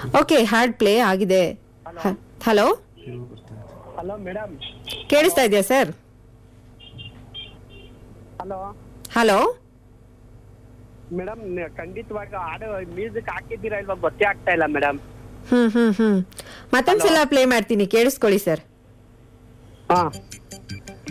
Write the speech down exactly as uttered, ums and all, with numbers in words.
Okay, ಹಾಡ್ play ಆಗಿದೆ. Hello hello madam, ಕೇಳಿಸ್ತಾ ಇದೆಯಾ ಸರ್? ಹಲೋ ಹಲೋ ಮೇಡಮ್, ಖಂಡಿತವಾಗಿ ಹಾಡು ಮ್ಯೂಸಿಕ್ ಹಾಕಿದ್ದೀರಾ ಇಲ್ವಾ ಗೊತ್ತೇ ಆಗ್ತಾ ಇಲ್ಲ ಮೇಡಮ್. ಹ್ಮ್ ಹ್ಮ್ ಹ್ಮ್ ಮತ್ತೊಂದ್ಸಲ ಪ್ಲೇ ಮಾಡ್ತೀನಿ, ಕೇಳಿಸ್ಕೊಳ್ಳಿ ಸರ್. ಹಾ